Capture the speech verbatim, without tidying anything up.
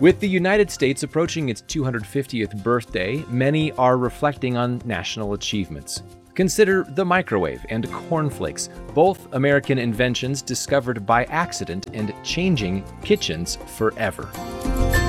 With the United States approaching its two hundred fiftieth birthday, many are reflecting on national achievements. Consider the microwave and cornflakes, both American inventions discovered by accident and changing kitchens forever.